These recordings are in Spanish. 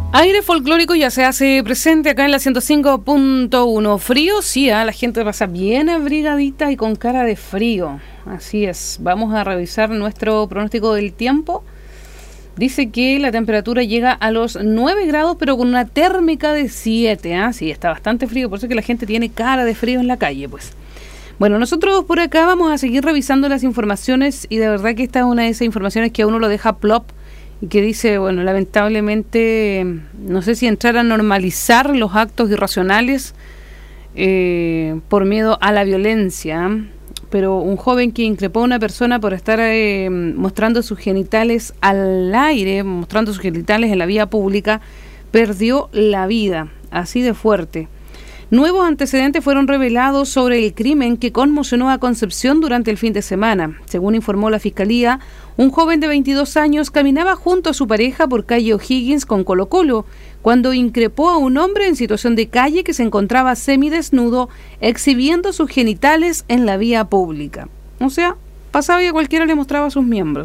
Aire folclórico ya se hace presente acá en la 105.1. Frío, sí, la gente pasa bien abrigadita y con cara de frío. Así es. Vamos a revisar nuestro pronóstico del tiempo. Dice que la temperatura llega a los 9 grados, pero con una térmica de 7. Sí, está bastante frío, por eso es que la gente tiene cara de frío en la calle, pues. Bueno, nosotros por acá vamos a seguir revisando las informaciones y de verdad que esta es una de esas informaciones que a uno lo deja plop. Y que dice, bueno, lamentablemente, no sé si entrar a normalizar los actos irracionales por miedo a la violencia, pero un joven que increpó a una persona por estar mostrando sus genitales al aire, mostrando sus genitales en la vía pública, perdió la vida, así de fuerte. Nuevos antecedentes fueron revelados sobre el crimen que conmocionó a Concepción durante el fin de semana. Según informó la Fiscalía, un joven de 22 años caminaba junto a su pareja por calle O'Higgins con Colo Colo, cuando increpó a un hombre en situación de calle que se encontraba semidesnudo exhibiendo sus genitales en la vía pública. O sea, pasaba y a cualquiera le mostraba su miembro.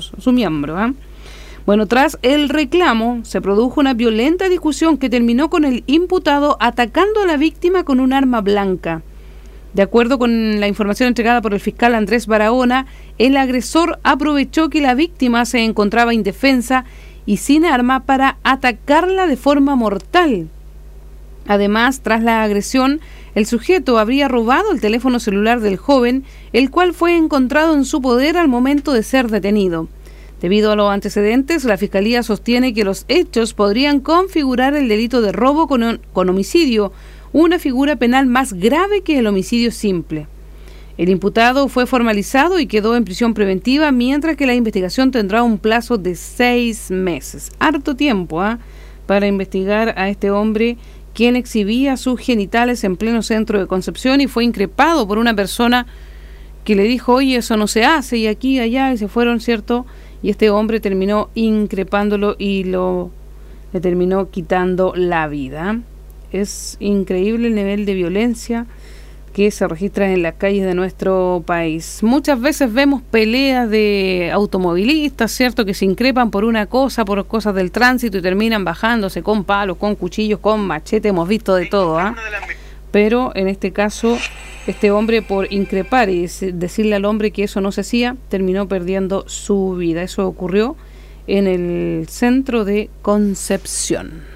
Bueno, tras el reclamo, se produjo una violenta discusión que terminó con el imputado atacando a la víctima con un arma blanca. De acuerdo con la información entregada por el fiscal Andrés Barahona, el agresor aprovechó que la víctima se encontraba indefensa y sin arma para atacarla de forma mortal. Además, tras la agresión, el sujeto habría robado el teléfono celular del joven, el cual fue encontrado en su poder al momento de ser detenido. Debido a los antecedentes, la Fiscalía sostiene que los hechos podrían configurar el delito de robo con homicidio, una figura penal más grave que el homicidio simple. El imputado fue formalizado y quedó en prisión preventiva, mientras que la investigación tendrá un plazo de 6 meses. Harto tiempo para investigar a este hombre, quien exhibía sus genitales en pleno centro de Concepción y fue increpado por una persona que le dijo, oye, eso no se hace, y aquí, allá, y se fueron, ¿cierto?, y este hombre terminó increpándolo y le terminó quitando la vida. Es increíble el nivel de violencia que se registra en las calles de nuestro país. Muchas veces vemos peleas de automovilistas, ¿cierto?, que se increpan por una cosa, por cosas del tránsito y terminan bajándose con palos, con cuchillos, con machete. Hemos visto de todo, Pero en este caso, este hombre, por increpar y decirle al hombre que eso no se hacía, terminó perdiendo su vida. Eso ocurrió en el centro de Concepción.